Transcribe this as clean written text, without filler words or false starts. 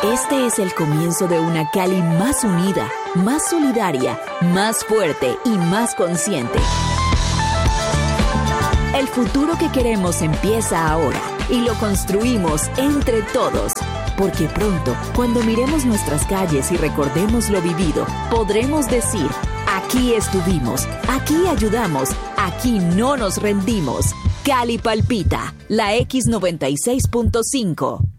Este es el comienzo de una Cali más unida, más solidaria, más fuerte y más consciente. El futuro que queremos empieza ahora y lo construimos entre todos. Porque pronto, cuando miremos nuestras calles y recordemos lo vivido, podremos decir, aquí estuvimos, aquí ayudamos, aquí no nos rendimos. Cali palpita, la X96.5.